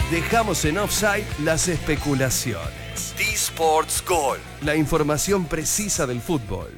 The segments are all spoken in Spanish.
Dejamos en offside las especulaciones. T-Sports Goal, la información precisa del fútbol.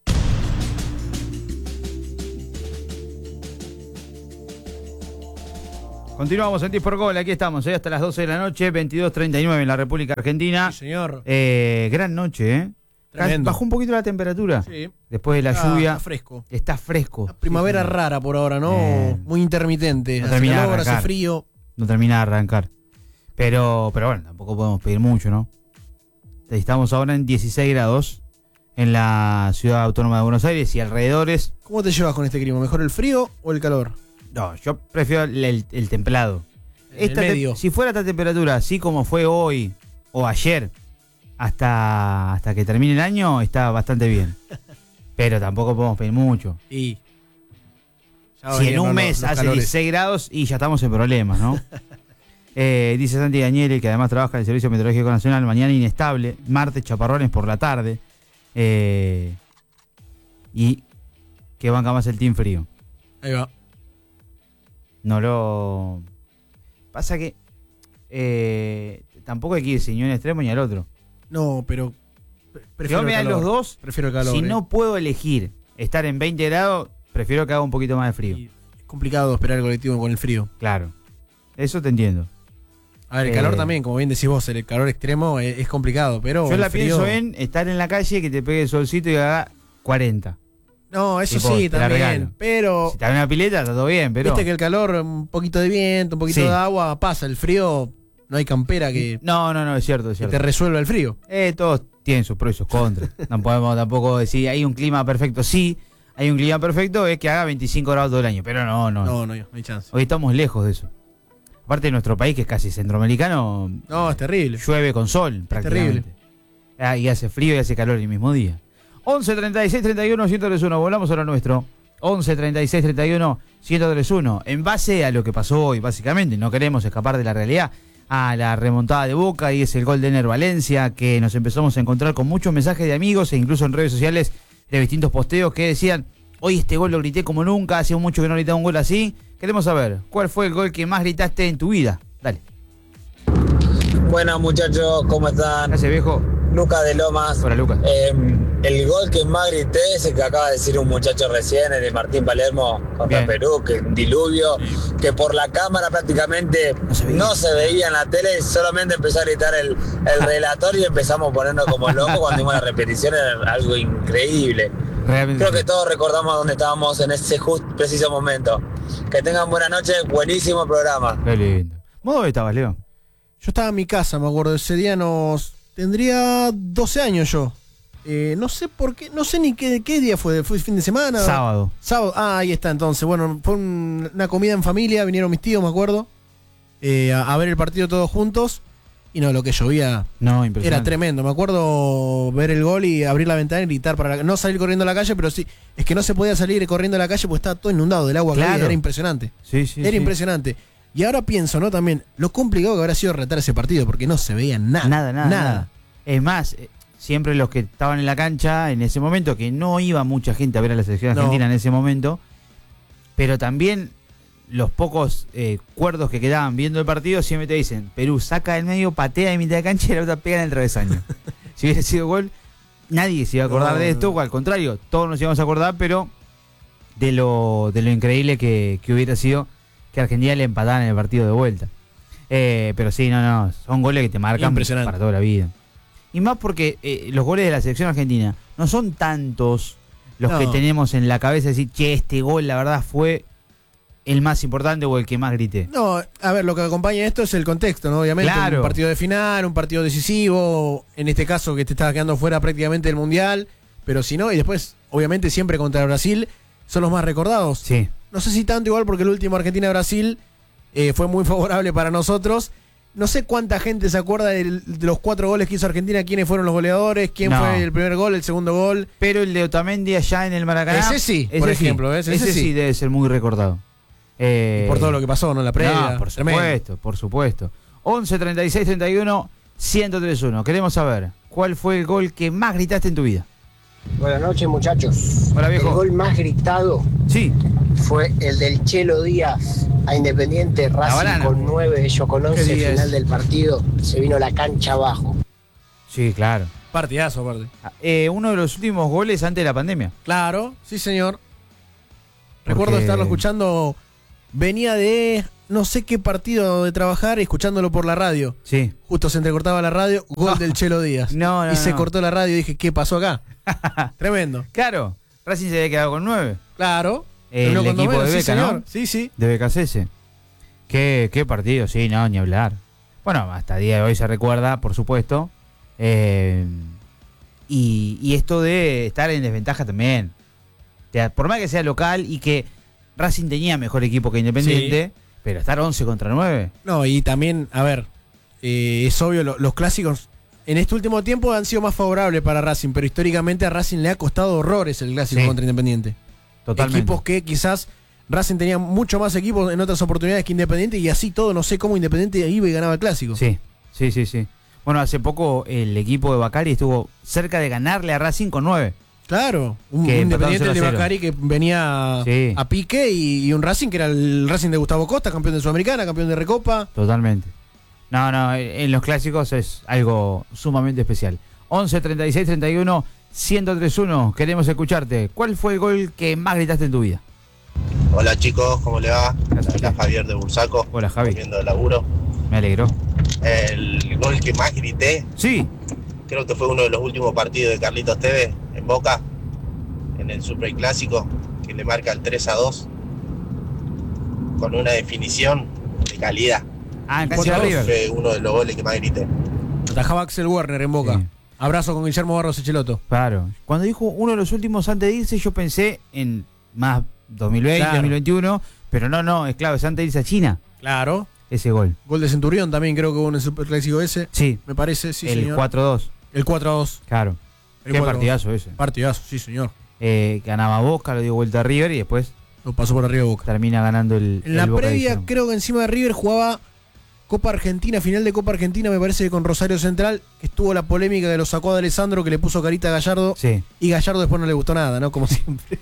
Continuamos en T-Sports Goal, aquí estamos, hasta las 12 de la noche, 22:39 en la República Argentina. Sí, señor. Gran noche, Tremendo. Bajó un poquito la temperatura. Sí. Después de la lluvia. Está fresco. Está fresco. La primavera Sí, rara por ahora, ¿no? Muy intermitente. No Hace termina de calor, arrancar. hace frío. No termina de arrancar. Pero bueno, tampoco podemos pedir mucho, ¿no? Estamos ahora en 16 grados en la ciudad autónoma de Buenos Aires y alrededores. ¿Cómo te llevas con este clima? ¿Mejor el frío o el calor? No, yo prefiero el templado. El medio. Si fuera esta temperatura, así como fue hoy o ayer, hasta que termine el año, está bastante bien. Pero tampoco podemos pedir mucho. Y ya Si venían en un los mes hace calores. 16 grados y ya estamos en problemas, ¿no? Dice Santi Daniele, que además trabaja en el Servicio Meteorológico Nacional, mañana inestable, martes chaparrones por la tarde. Y que banca más el team frío. Ahí va. No lo... Pasa que tampoco hay que irse ni a un extremo ni al otro. No, pero prefiero Yo me el dan calor. los dos. Prefiero el calor. Si no puedo elegir estar en 20 grados, prefiero que haga un poquito más de frío. Y es complicado esperar el colectivo con el frío. Claro. Eso te entiendo. A ver, el calor también, como bien decís vos, el calor extremo es complicado, pero Yo el la frío... pienso en estar en la calle, que te pegue el solcito y haga 40. No, eso Tipo, sí, te la regalo. también, pero... Si está en una pileta, está todo bien, pero... Viste que el calor, un poquito de viento, un poquito Sí. de agua, pasa. El frío, no hay campera que No, es cierto, es te cierto. resuelva el frío. Todos tienen sus pros y sus contras. No podemos tampoco decir, hay un clima perfecto. Sí, hay un clima perfecto, es que haga 25 grados todo el año. Pero no. No hay chance. Hoy estamos lejos de eso. Aparte de nuestro país, que es casi centroamericano, No, es terrible. llueve con sol, prácticamente. Y hace frío y hace calor el mismo día. 11 36 31 1031, volvamos a lo nuestro. 11 36 31 1031. En base a lo que pasó hoy, básicamente, no queremos escapar de la realidad, a la remontada de Boca, y es el gol de Ener Valencia, que nos empezamos a encontrar con muchos mensajes de amigos e incluso en redes sociales de distintos posteos que decían: hoy este gol lo grité como nunca, hace mucho que no gritaba un gol así. Queremos saber, ¿cuál fue el gol que más gritaste en tu vida? Dale. Buenas muchachos, ¿cómo están? Gracias, viejo. Lucas de Lomas. Hola, Lucas. El gol que más grité es el que acaba de decir un muchacho recién, el de Martín Palermo contra Bien. Perú, que un diluvio, que por la cámara prácticamente no se veía en la tele, solamente empezó a gritar el relator y empezamos a ponernos como locos cuando vimos la repetición, era algo increíble. Realmente. Creo que todos recordamos dónde estábamos en ese preciso momento. Que tengan buena noche, buenísimo programa. Qué lindo. ¿Vos dónde estabas, Leo? Yo estaba en mi casa, me acuerdo, ese día tendría 12 años yo. No sé por qué, no sé ni qué día fue fin de semana. Sábado. Ahí está entonces. Bueno, fue una comida en familia, vinieron mis tíos, me acuerdo, a ver el partido todos juntos. Y no, lo que llovía No, impresionante. era tremendo. Me acuerdo ver el gol y abrir la ventana y gritar no salir corriendo a la calle, pero sí, es que no se podía salir corriendo a la calle porque estaba todo inundado del agua. Que Claro. había, era impresionante. Sí, Era impresionante. Y ahora pienso, ¿no? También lo complicado que habrá sido retar ese partido porque no se veía nada. Nada. Es más, siempre los que estaban en la cancha en ese momento, que no iba mucha gente a ver a la selección No. argentina en ese momento, pero también los pocos cuerdos que quedaban viendo el partido siempre te dicen: Perú saca del medio, patea en mitad de cancha y la otra pega en el travesaño. Si hubiera sido gol, nadie se iba a acordar de esto, o al contrario, todos nos íbamos a acordar, pero de lo increíble que hubiera sido que Argentina le empatara en el partido de vuelta. Pero sí, no, son goles que te marcan para toda la vida. Y más porque los goles de la selección argentina no son tantos los que tenemos en la cabeza, decir, che, este gol la verdad fue el más importante o el que más grité. No, a ver, lo que acompaña esto es el contexto, ¿no? Obviamente, Claro. un partido de final, un partido decisivo, en este caso que te estaba quedando fuera prácticamente del Mundial, pero si no, y después, obviamente, siempre contra Brasil, son los más recordados. Sí. No sé si tanto igual porque el último Argentina-Brasil fue muy favorable para nosotros. No sé cuánta gente se acuerda de los 4 goles que hizo Argentina, quiénes fueron los goleadores, quién fue el primer gol, el segundo gol. Pero el de Otamendi allá en el Maracaná, Ese sí, por ejemplo, ese sí debe ser muy recordado. Por todo lo que pasó, ¿no? En la previa. No, por supuesto. 11 36 31 1031. Queremos saber, ¿cuál fue el gol que más gritaste en tu vida? Buenas noches, muchachos. Hola, viejo. El gol más gritado sí fue el del Chelo Díaz a Independiente, Racing banana. con 9, ellos con 11, ¿Qué día final es? del partido, se vino la cancha abajo. Sí, claro. Partidazo, aparte. Uno de los últimos goles antes de la pandemia. Claro, sí, señor. Recuerdo Porque- estarlo escuchando. Venía de no sé qué partido de trabajar y escuchándolo por la radio. Sí. Justo se entrecortaba la radio, gol del Chelo Díaz. No, y se no. cortó la radio y dije, ¿qué pasó acá? Tremendo. Claro, Racing se había quedado con 9. Claro. El Uno con equipo dos menos, de sí, Beca, señor. ¿no? Sí, sí. De BKCS. Qué partido, sí, no, ni hablar. Bueno, hasta el día de hoy se recuerda, por supuesto. Y esto de estar en desventaja también. O sea, por más que sea local y que Racing tenía mejor equipo que Independiente, pero estar 11 contra 9. No, y también, a ver, es obvio, los clásicos en este último tiempo han sido más favorables para Racing, pero históricamente a Racing le ha costado horrores el clásico Sí. contra Independiente. Totalmente. Equipos que quizás Racing tenía mucho más equipos en otras oportunidades que Independiente y así todo, no sé cómo Independiente iba y ganaba el clásico. Sí. Bueno, hace poco el equipo de Bacari estuvo cerca de ganarle a Racing con 9. Claro, un Que Independiente empataron de 0-0. Bacari que venía Sí. a pique y un Racing que era el Racing de Gustavo Costa, campeón de Sudamericana, campeón de Recopa. Totalmente. No, en los clásicos es algo sumamente especial. 11 36 31 1031. Queremos escucharte. ¿Cuál fue el gol que más gritaste en tu vida? Hola chicos, ¿cómo le va? Gracias. Hola Javier de Bursaco, Hola, Javi. volviendo de laburo. Me alegró. El gol que más grité, Sí. creo que fue uno de los últimos partidos de Carlitos Tevez en Boca, en el Superclásico, que le marca el 3-2, con una definición de calidad. En cancha de 4-2. River. Fue uno de los goles que más grité. Atajaba Axel Werner en Boca. Sí. Abrazo con Guillermo Barros Echeloto. Claro. Cuando dijo uno de los últimos antes de irse, yo pensé en más 2020, Claro. 2021. Pero no, es claro, es antes de irse a China. Claro. Ese gol. Gol de Centurión también creo que hubo en el Superclásico ese. Sí. Me parece, sí, el señor. 4-2. El 4-2. Claro. El Qué 4-2. partidazo ese. Partidazo, sí, señor. Ganaba Boca, lo dio vuelta a River y después Lo pasó por arriba de Boca. termina ganando el. En la el Boca previa, Edición. creo que encima de River jugaba Copa Argentina, final de Copa Argentina, me parece que con Rosario Central, que estuvo la polémica que lo sacó a Alessandro, que le puso carita a Gallardo. Sí. Y Gallardo después no le gustó nada, ¿no? Como siempre.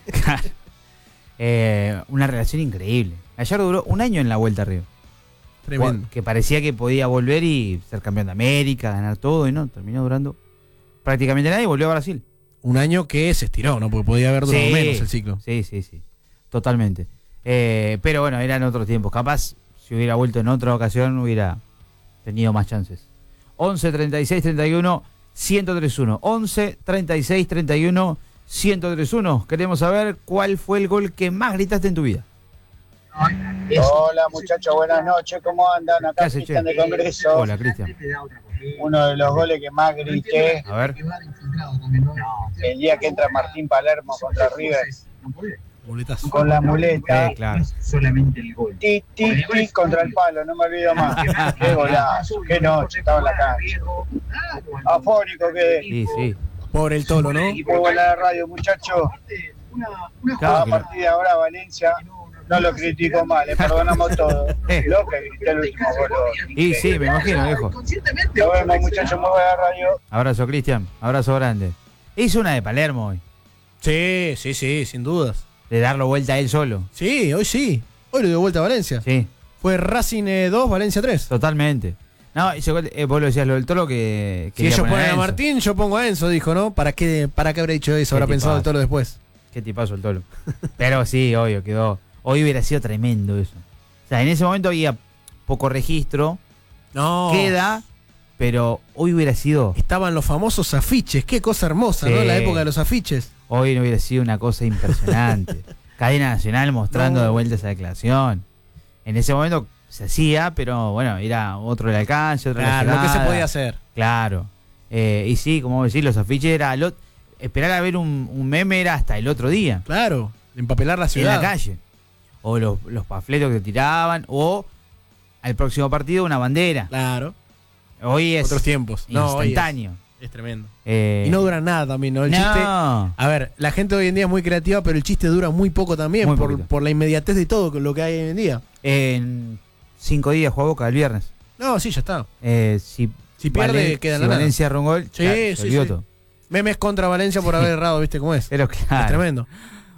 Una relación increíble. Gallardo duró un año en la vuelta a River. Tremendo. Que parecía que podía volver y ser campeón de América, ganar todo, y no, terminó durando prácticamente nada y volvió a Brasil. Un año que se estiró, ¿no? Porque podía haber durado Sí. menos el ciclo. Sí. Totalmente. Pero bueno, eran otros tiempos. Capaz, si hubiera vuelto en otra ocasión, hubiera tenido más chances. 11 36 31 1031. 11 36 31 1031. Queremos saber cuál fue el gol que más gritaste en tu vida. Hola muchachos, buenas noches, ¿cómo andan? ¿Qué Acá haces, Cristian che? de Congreso. Hola, Cristian. Uno de los goles que más grité A ver. el día que entra Martín Palermo contra River Muletazo. con la muleta. Claro. Ti, ti, ti contra el palo, no me olvido más. Qué golazo, qué noche, estaba en la cancha. Afónico quedé. Sí. Pobre el Tolo, ¿no? Muy buena la radio, muchachos. Claro A que partir de ahora Valencia no lo critico más, le perdonamos todo. Lo que grité el último gol. Y sí, me imagino, viejo. Nos vemos muchachos, muy buena radio. Abrazo, Cristian. Abrazo grande. Hizo una de Palermo hoy. Sí, sin dudas. De darlo vuelta a él solo. Sí, hoy sí. Hoy lo dio vuelta a Valencia. Sí, Fue Racing 2, Valencia 3. totalmente. No, ese gol, vos lo decías lo del Tolo que. Si quería ellos poner ponen a Enzo. Martín, yo pongo a Enzo, dijo, ¿no? ¿Para qué habrá dicho eso? Habrá Qué pensado el tipazo. Tolo después. Qué tipazo el Tolo. Pero sí, obvio, quedó. Hoy hubiera sido tremendo eso. O sea, en ese momento había poco registro. No. Queda, pero hoy hubiera sido. Estaban los famosos afiches. Qué cosa hermosa, Sí. ¿no? La época de los afiches. Hoy no hubiera sido una cosa impresionante. Cadena Nacional mostrando No. de vuelta esa declaración. En ese momento se hacía, pero bueno, era otro el alcance, otra la Claro, lo que se llegada. podía hacer. Claro. Y sí, como decís, los afiches era. Esperar a ver un meme era hasta el otro día. Claro. Empapelar la En ciudad. la calle. O los panfletos que tiraban. O al próximo partido una bandera. Claro. Hoy es Otros tiempos. No, hoy instantáneo. es tremendo. Y Y no dura nada también, ¿no? El chiste. A ver, la gente hoy en día es muy creativa, pero el chiste dura muy poco también Muy por, poquito. por la inmediatez de todo con lo que hay hoy en día. En 5 días juega Boca el viernes. No, sí, ya está. Si pierde, queda en la nada. Valencia erra un gol, Sí, ya, se sí, olvidó sí. todo. Memes contra Valencia por haber errado, ¿viste cómo es? Pero Es claro. tremendo.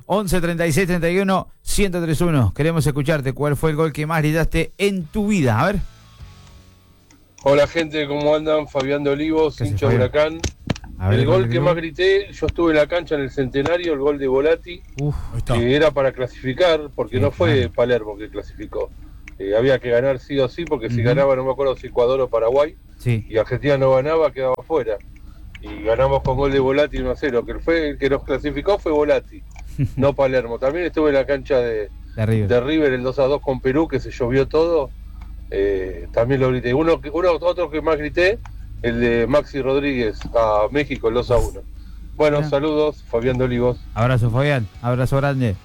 11 36 31 1031. Queremos escucharte. ¿Cuál fue el gol que más gritaste en tu vida? A ver. Hola gente, ¿cómo andan? Fabián de Olivos, hincha de Huracán. El gol que más grité, yo estuve en la cancha en el Centenario, el gol de Volati, que era para clasificar, porque no fue Palermo que clasificó. Había que ganar sí o sí, porque si ganaba, no me acuerdo si Ecuador o Paraguay, y Argentina no ganaba, quedaba fuera. Y ganamos con gol de Volati 1-0, que el que nos clasificó fue Volati, no Palermo. También estuve en la cancha de River el 2-2 con Perú, que se llovió todo. También lo grité. Otro que más grité, el de Maxi Rodríguez a México, el 2-1. Bueno, saludos, Fabián de Olivos. Abrazo, Fabián, abrazo grande.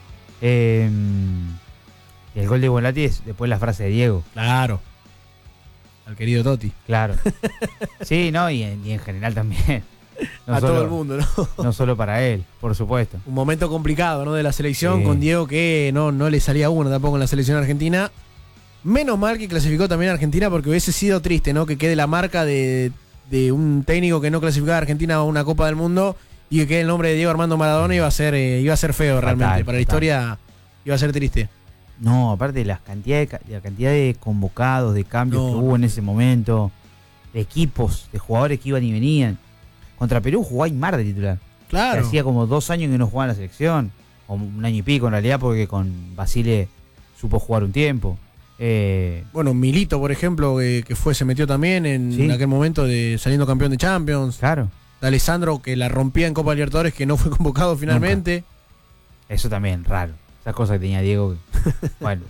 El gol de Volati es después la frase de Diego. Claro. Al querido Totti. Claro. Sí, ¿no? Y en general también. No a solo, todo el mundo, ¿no? No solo para él, por supuesto. Un momento complicado, ¿no? De la selección, con Diego que no le salía uno tampoco en la selección argentina. Menos mal que clasificó también a Argentina, porque hubiese sido triste, ¿no? Que quede la marca de un técnico que no clasificaba a Argentina a una Copa del Mundo y que quede el nombre de Diego Armando Maradona. Iba a ser feo realmente. Para la historia iba a ser triste. No, aparte de la cantidad de convocados, de cambios que hubo en ese momento, de equipos, de jugadores que iban y venían. Contra Perú jugó Aymar de titular. Claro. Que hacía como 2 años que no jugaba en la selección, o 1 año y pico en realidad, porque con Basile supo jugar un tiempo. Bueno, Milito, por ejemplo, que se metió también en aquel momento de saliendo campeón de Champions. Claro. De Alessandro, que la rompía en Copa Libertadores, que no fue convocado finalmente. Nunca. Eso también, raro. Esas cosas que tenía Diego. Bueno,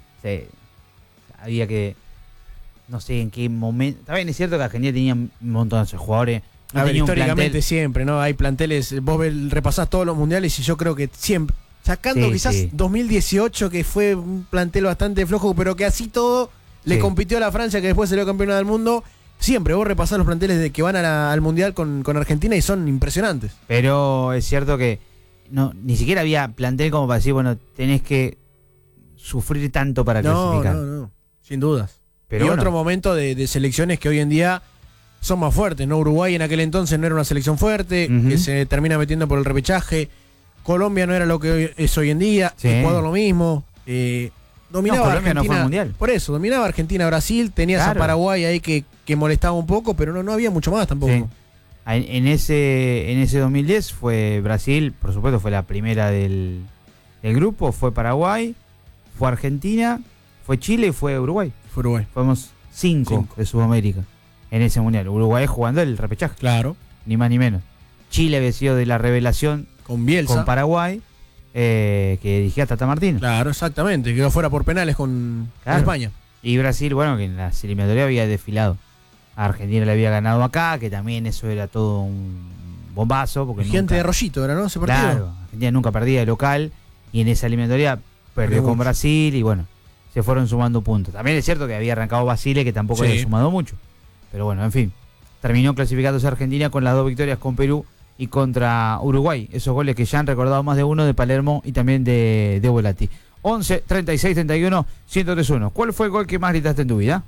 había que... No sé en qué momento... También es cierto que Argentina tenía un montón de jugadores. A ver, históricamente siempre, ¿no? Hay planteles... Vos repasás todos los mundiales y yo creo que siempre... Sacando quizás 2018, que fue un plantel bastante flojo, pero que así todo le compitió a la Francia, que después salió campeona del mundo. Siempre vos repasás los planteles de que van al mundial con Argentina y son impresionantes. Pero es cierto que ni siquiera había plantel como para decir, bueno, tenés que sufrir tanto para clasificar. No, sin dudas. Pero otro momento de selecciones que hoy en día son más fuertes, ¿no? Uruguay en aquel entonces no era una selección fuerte, que se termina metiendo por el repechaje. Colombia no era lo que es hoy en día. Ecuador lo mismo. Dominaba Colombia Argentina, no fue al mundial. Por eso, dominaba Argentina, Brasil, tenías a Paraguay ahí que molestaba un poco, pero no había mucho más tampoco. Sí. En ese 2010 fue Brasil, por supuesto fue la primera del grupo, fue Paraguay, fue Argentina, fue Chile y fue Uruguay. Fuimos 5 de Sudamérica en ese mundial. Uruguay jugando el repechaje. Claro. Ni más ni menos. Chile había sido de la revelación con Bielsa. Con Paraguay, que dirigía Tata Martino. Claro, exactamente. Quedó fuera por penales con España. Y Brasil, bueno, que en la eliminatoria había desfilado. A Argentina le había ganado acá, que también eso era todo un bombazo. Porque gente de Rollito era, ¿no? Ese partido. Claro, Argentina nunca perdía de local y en esa eliminatoria perdió con Brasil y bueno, se fueron sumando puntos. También es cierto que había arrancado Basile, que tampoco había sumado mucho. Pero bueno, en fin, terminó clasificándose Argentina con las 2 victorias con Perú y contra Uruguay. Esos goles que ya han recordado más de uno, de Palermo y también de Volati. 11, 36, 31, 103-1. ¿Cuál fue el gol que más gritaste en tu vida?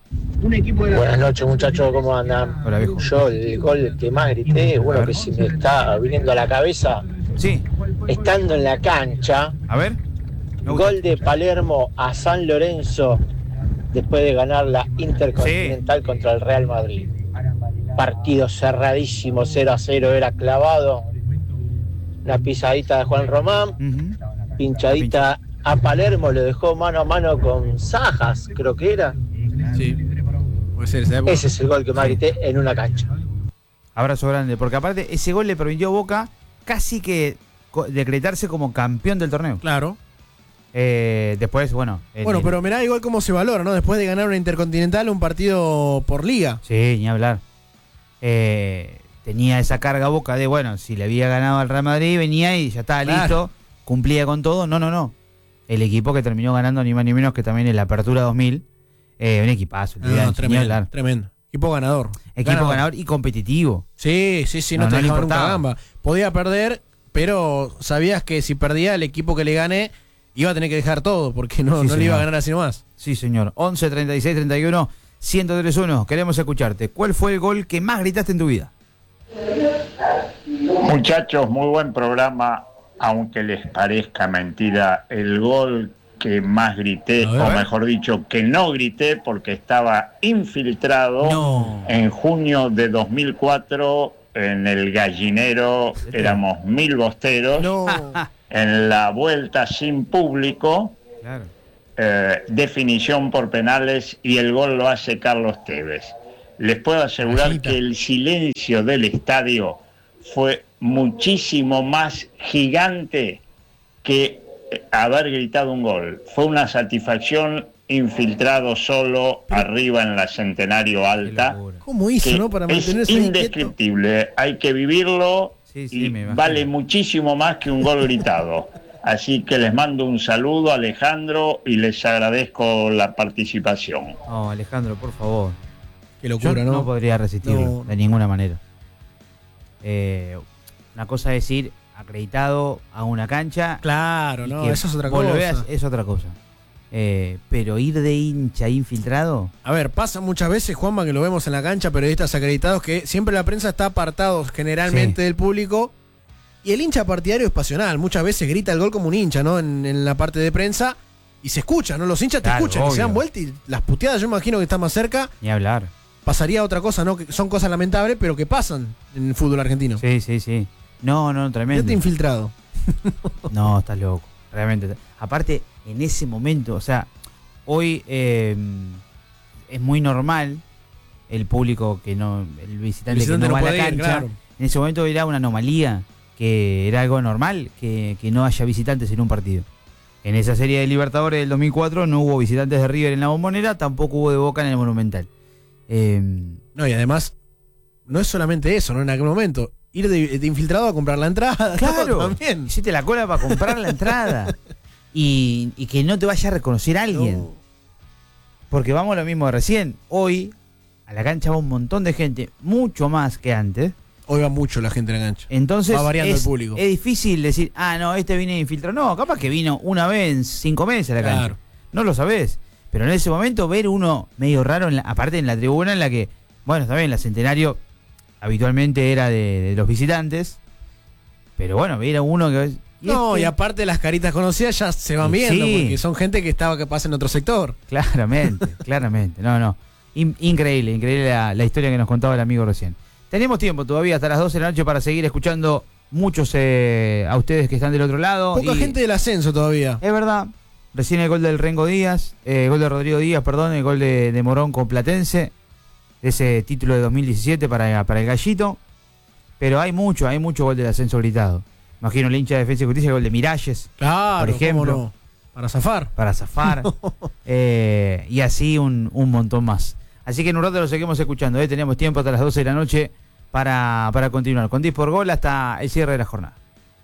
Buenas noches, muchachos, ¿cómo andan? Hola, viejo. Yo el gol que más grité, bueno, que se me está viniendo a la cabeza. Sí. Estando en la cancha. A ver. Gol de Palermo a San Lorenzo después de ganar la Intercontinental contra el Real Madrid. Partido cerradísimo, 0-0, era clavado. Una pisadita de Juan Román, pinchadita a Palermo, lo dejó mano a mano con Sajas, creo que era. Sí, puede ser esa época. Ese es el gol que más grité en una cancha. Abrazo grande, porque aparte ese gol le permitió a Boca casi que decretarse como campeón del torneo. Claro. Después, bueno. Pero mirá igual cómo se valora, ¿no? Después de ganar una Intercontinental, un partido por liga. Sí, ni hablar. Tenía esa carga Boca de, bueno, si le había ganado al Real Madrid, venía y ya estaba listo, cumplía con todo. No. El equipo que terminó ganando ni más ni menos que también en la Apertura 2000. Un equipazo. Tremendo. Equipo ganador. Equipo ganador y competitivo. Sí, no te dejaba nunca gamba. Podía perder, pero sabías que si perdía el equipo que le gane iba a tener que dejar todo, porque no le iba a ganar así nomás. Sí, señor. 11, 36, 31, 103-1. Queremos escucharte. ¿Cuál fue el gol que más gritaste en tu vida? Muchachos, muy buen programa. aunque les parezca mentira, el gol que más grité, o mejor dicho, que no grité porque estaba infiltrado en junio de 2004 en el Gallinero, éramos 1000 bosteros, en la vuelta sin público, definición por penales y el gol lo hace Carlos Tevez. Les puedo asegurar que el silencio del estadio fue muchísimo más gigante que haber gritado un gol. Fue una satisfacción infiltrado solo arriba en la Centenario Alta. ¿Cómo hizo, no? Para mantenerse es indescriptible. Hay que vivirlo y vale muchísimo más que un gol gritado. Así que les mando un saludo, Alejandro, y les agradezco la participación. Oh, Alejandro, por favor. Qué locura, yo no podría resistirlo de ninguna manera. Una cosa es ir acreditado a una cancha. Claro, no, eso es otra cosa. Es otra cosa. Pero ir de hincha infiltrado. A ver, pasa muchas veces, Juanma, que lo vemos en la cancha, periodistas acreditados, que siempre la prensa está apartado generalmente del público. Y el hincha partidario es pasional. Muchas veces grita el gol como un hincha, ¿no? En la parte de prensa. Y se escucha, ¿no? Los hinchas te escuchan, y se dan vuelta y las puteadas, yo imagino que está más cerca. Ni hablar. Pasaría otra cosa, ¿no? Que son cosas lamentables, pero que pasan en el fútbol argentino. Sí. No, tremendo. Ya te infiltrado. No, estás loco. Realmente. Aparte, en ese momento, o sea, hoy es muy normal el público que no, el visitante que no va a la cancha. Claro. En ese momento era una anomalía, que era algo normal que no haya visitantes en un partido. En esa serie de Libertadores del 2004 no hubo visitantes de River en la Bombonera, tampoco hubo de Boca en el Monumental. No, y además, no es solamente eso, ¿no? En aquel momento, ir de infiltrado a comprar la entrada. Claro, también. Hiciste la cola para comprar la entrada. Y que no te vaya a reconocer alguien. No. Porque vamos a lo mismo de recién. Hoy, a la cancha va un montón de gente, mucho más que antes. Hoy va mucho la gente a la cancha. Entonces, va variando el público. Es difícil decir, no, este viene infiltrado. No, capaz que vino una vez en 5 meses a la cancha. No lo sabés. Pero en ese momento ver uno medio raro, aparte en la tribuna en la que, bueno, está bien, la Centenario habitualmente era de los visitantes, pero bueno, ver a uno que... Y aparte las caritas conocidas ya se van viendo, porque son gente que estaba capaz en otro sector. Claramente. No. Increíble la historia que nos contaba el amigo recién. Tenemos tiempo todavía hasta las 12 de la noche para seguir escuchando muchos a ustedes que están del otro lado. Poca gente del ascenso todavía. Es verdad. Recién el gol del Rengo Díaz, gol de Rodrigo Díaz, perdón, el gol de Morón con Platense, ese título de 2017 para el Gallito. Pero hay mucho gol del ascenso gritado. Imagino el hincha de Defensa y Justicia, el gol de Miralles, por ejemplo. ¿Cómo no? Para zafar. Y así un montón más. Así que en un rato lo seguimos escuchando. Tenemos tiempo hasta las 12 de la noche para continuar con 10 por gol hasta el cierre de la jornada.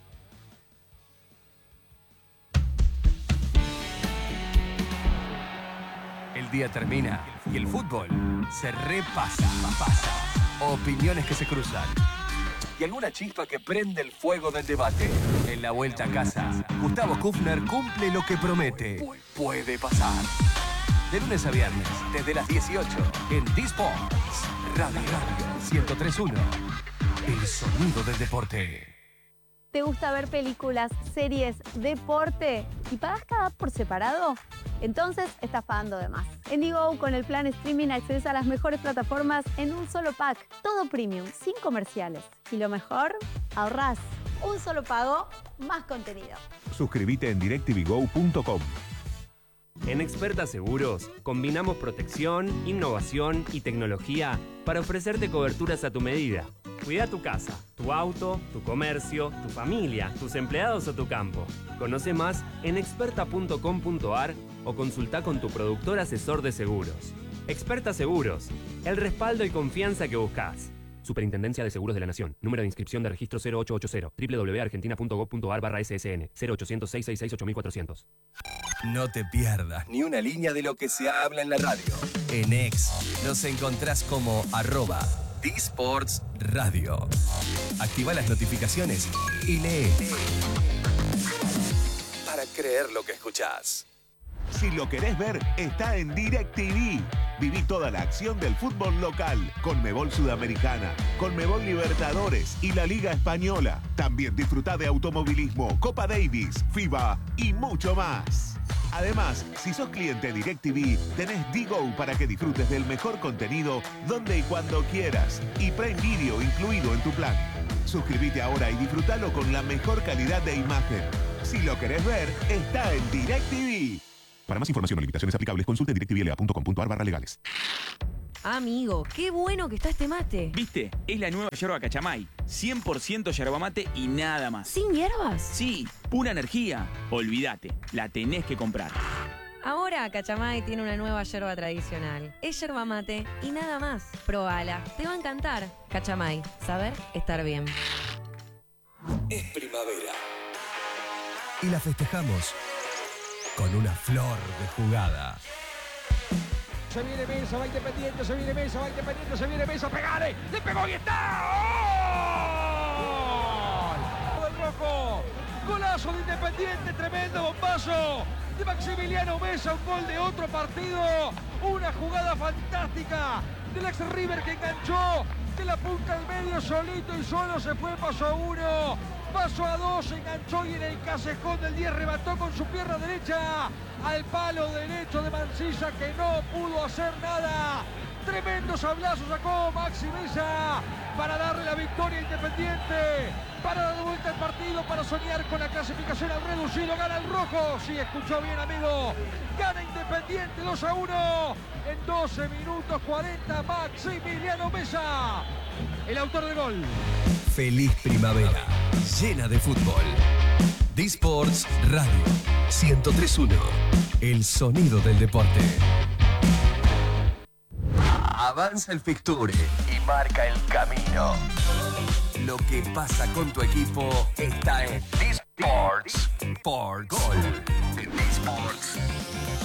El día termina y el fútbol se repasa. Opiniones que se cruzan y alguna chispa que prende el fuego del debate. En la vuelta a casa, Gustavo Kufner cumple lo que promete. Puede pasar. De lunes a viernes, desde las 18, en D-Sports Radio 103.1. El sonido del deporte. ¿Te gusta ver películas, series, deporte y pagas cada app por separado? Entonces estás pagando de más. En Digo, con el plan streaming accedes a las mejores plataformas en un solo pack. Todo premium, sin comerciales. Y lo mejor, ahorrás. Un solo pago, más contenido. Suscríbete en directvgo.com. En Experta Seguros, combinamos protección, innovación y tecnología para ofrecerte coberturas a tu medida. Cuida tu casa, tu auto, tu comercio, tu familia, tus empleados o tu campo. Conoce más en experta.com.ar o consulta con tu productor asesor de seguros. Experta Seguros, el respaldo y confianza que buscas. Superintendencia de Seguros de la Nación. Número de inscripción de registro 0880. www.argentina.gov.ar/ssn. 0800-666-8400. No te pierdas ni una línea de lo que se habla en la radio. En X nos encontrás como @D-Sports Radio. Activa las notificaciones y lee. Para creer lo que escuchás. Si lo querés ver, está en DirecTV. Viví toda la acción del fútbol local, Conmebol Sudamericana, Conmebol Libertadores y la Liga Española. También disfruta de automovilismo, Copa Davis, FIBA y mucho más. Además, si sos cliente DirecTV, tenés D-Go para que disfrutes del mejor contenido donde y cuando quieras. Y Prime Video incluido en tu plan. Suscríbete ahora y disfrútalo con la mejor calidad de imagen. Si lo querés ver, está en DirecTV. Para más información o limitaciones aplicables, consulte directvla.com.ar/legales. Amigo, qué bueno que está este mate. ¿Viste? Es la nueva yerba Cachamay. 100% yerba mate y nada más. ¿Sin hierbas? Sí, pura energía. Olvídate, la tenés que comprar. Ahora Cachamay tiene una nueva yerba tradicional. Es yerba mate y nada más. Probala, te va a encantar. Cachamay, saber estar bien. Es primavera. Y la festejamos con una flor de jugada. Se viene Mesa, va Independiente, se viene Mesa, va Independiente, se viene Mesa, pegale, le pegó y está. ¡Gol! ¡Del rojo! Golazo de Independiente, tremendo bombazo de Maximiliano Mesa, un gol de otro partido, una jugada fantástica del ex River que enganchó de la punta al medio solito y solo se fue, paso a 1, paso a 2, enganchó y en el callejón del 10 remató con su pierna derecha al palo derecho de Mancilla que no pudo hacer nada. Tremendo sablazo sacó Maxi Mesa para darle la victoria a Independiente, para dar de vuelta el partido, para soñar con la clasificación al reducido. Gana el rojo, sí, escuchó bien, amigo. Gana Independiente 2-1 en 12 minutos 40. Maximiliano Mesa, el autor del gol. Feliz primavera, llena de fútbol. D-Sports Radio 103.1, el sonido del deporte. Avanza el fixture y marca el camino. Lo que pasa con tu equipo está en D-Sports por Gol. D-Sports.